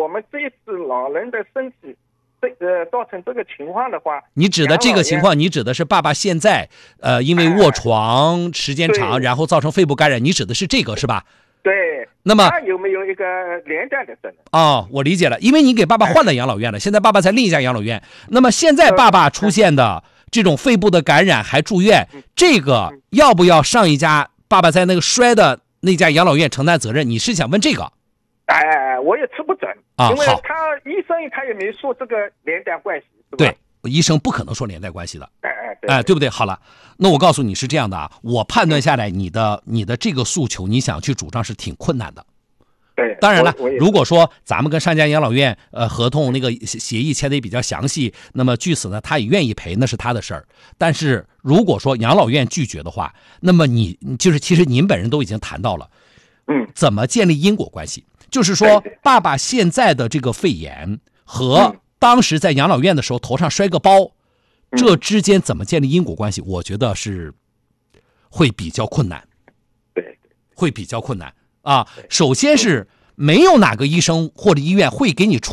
我们这一次老人的身体造成这个情况的话， 你指的这个情况，你指的是爸爸现在因为卧床时间长，然后造成肺部感染，你指的是这个是吧？ 对。 那么他有没有一个连带的责任？ 哦，我理解了，因为你给爸爸换了养老院了，现在爸爸在另一家养老院。那么现在爸爸出现的这种肺部的感染还住院，这个要不要上一家爸爸在那个摔的那家养老院承担责任？你是想问这个？ 我也吃不准啊， 因为医生他也没说这个连带关系，是吧？ 对，医生不可能说连带关系的。 对， 对不对？好了，那我告诉你是这样的啊，我判断下来你的这个诉求，你想去主张是挺困难的。 对， 当然了，如果说咱们跟上家养老院合同那个协议签的也比较详细，那么据此呢，他也愿意赔，那是他的事儿。但是如果说养老院拒绝的话，那么你就是其实您本人都已经谈到了，怎么建立因果关系？就是说，爸爸现在的这个肺炎和当时在养老院的时候头上摔个包，这之间怎么建立因果关系？我觉得是会比较困难， 对， 会比较困难啊。首先是没有哪个医生或者医院会给你出